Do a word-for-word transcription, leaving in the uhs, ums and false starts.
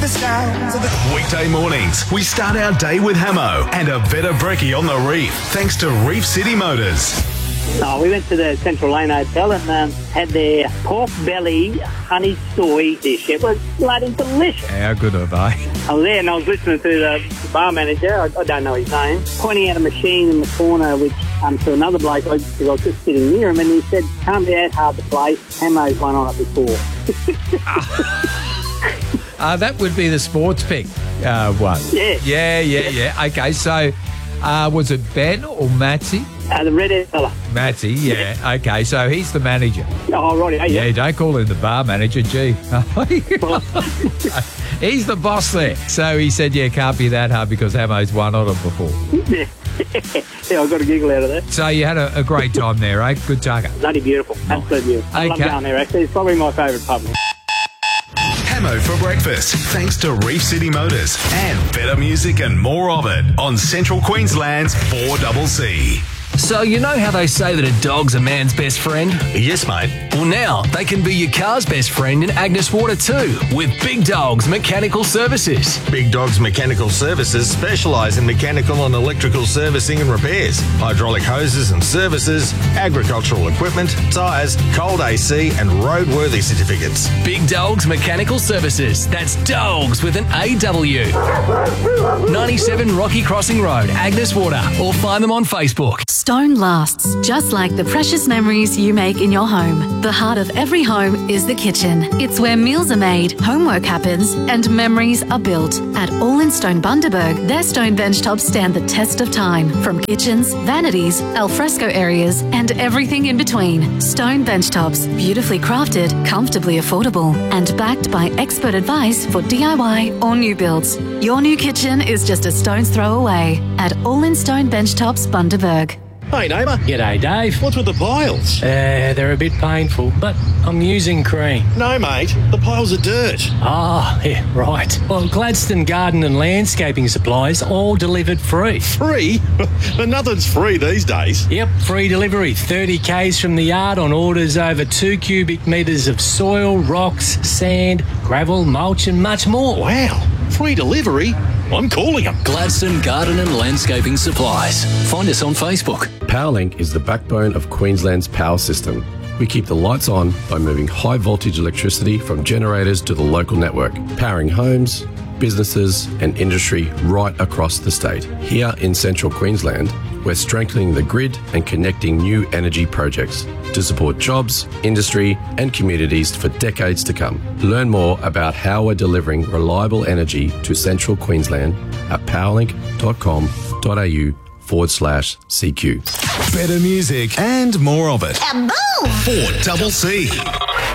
the sounds of the... Weekday mornings, we start our day with Hamo and a better brekkie on the reef, thanks to Reef City Motors. Oh, we went to the Central Lane Hotel and um, had their pork belly honey soy dish. It was bloody delicious. How good are they? I was there and I was listening to the bar manager, I, I don't know his name, pointing at a machine in the corner, which um, to another bloke, because I was just sitting near him, and he said, can't be that hard to play. Hamo's won on it before. uh, that would be the sports pick uh, one. Yeah. Yeah, yeah, yeah. Okay, so uh, was it Ben or Matsy? Uh, the red-haired fella. Matty, yeah. Okay, so he's the manager. Oh, righty. Yeah, Yeah, don't call him the bar manager, gee. He's the boss there. So he said, yeah, can't be that hard because Hamo's won on him before. yeah. yeah, I got a giggle out of that. So you had a, a great time there, eh? Good tugger. Bloody beautiful. Absolutely beautiful. I love Okay. going there, actually. It's probably my favourite pub. Hamo for breakfast, thanks to Reef City Motors and better music and more of it on Central Queensland's four C C. So you know how they say that a dog's a man's best friend? Yes, mate. Well, now they can be your car's best friend in Agnes Water too, with Big Dogs Mechanical Services. Big Dogs Mechanical Services specialise in mechanical and electrical servicing and repairs, hydraulic hoses and services, agricultural equipment, tyres, cold A C and roadworthy certificates. Big Dogs Mechanical Services. That's dogs with an A W. ninety-seven Rocky Crossing Road, Agnes Water, or find them on Facebook. Stone lasts, just like the precious memories you make in your home. The heart of every home is the kitchen. It's where meals are made, homework happens, and memories are built. At All in Stone Bundaberg, their stone bench tops stand the test of time. From kitchens, vanities, alfresco areas, and everything in between. Stone bench tops, beautifully crafted, comfortably affordable, and backed by expert advice for D I Y or new builds. Your new kitchen is just a stone's throw away at All in Stone Bench Tops Bundaberg. Hey neighbour. G'day, Dave. What's with the piles? Uh, they're a bit painful, but I'm using cream. No mate, the piles are dirt. Ah, yeah, right. Well, Gladstone Garden and Landscaping Supplies all delivered free. Free? But nothing's free these days. Yep, free delivery. thirty kays from the yard on orders over two cubic metres of soil, rocks, sand, gravel, mulch and much more. Wow, free delivery? I'm calling them. Gladstone Garden and Landscaping Supplies. Find us on Facebook. Powerlink is the backbone of Queensland's power system. We keep the lights on by moving high voltage electricity from generators to the local network, powering homes, businesses and industry right across the state. Here in Central Queensland, we're strengthening the grid and connecting new energy projects to support jobs, industry and communities for decades to come. Learn more about how we're delivering reliable energy to Central Queensland at powerlink.com.au forward slash CQ. Better music and more of it. four C C.